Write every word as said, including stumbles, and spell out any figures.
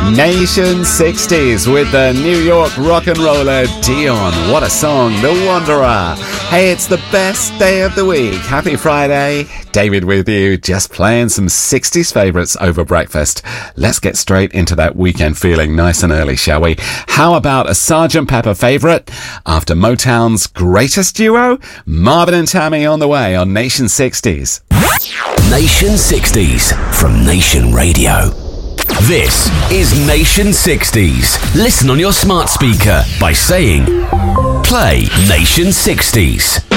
Nation sixties with the New York rock and roller Dion. What a song, The Wanderer. Hey, it's the best day of the week. Happy Friday. David with you, just playing some sixties favourites over breakfast. Let's get straight into that weekend feeling nice and early, shall we? How about a Sergeant Pepper favourite? After Motown's greatest duo, Marvin and Tammy on the way on Nation sixties. Nation sixties from Nation Radio. This is Nation sixties. Listen on your smart speaker by saying, play Nation sixties.